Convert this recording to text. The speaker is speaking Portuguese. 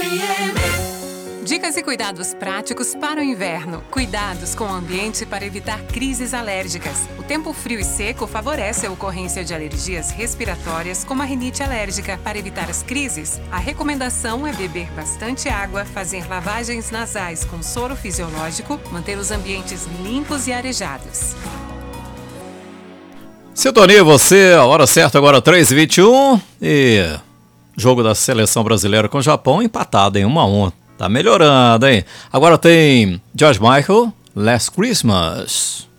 Dicas e cuidados práticos para o inverno. Cuidados com o ambiente para evitar crises alérgicas. O tempo frio e seco favorece a ocorrência de alergias respiratórias, como a rinite alérgica. Para evitar as crises, a recomendação é beber bastante água, fazer lavagens nasais com soro fisiológico, manter os ambientes limpos e arejados. Sintonia você, a hora certa agora 3h21 e jogo da seleção brasileira com o Japão empatado em 1-1. Tá melhorando, hein? Agora tem George Michael, Last Christmas.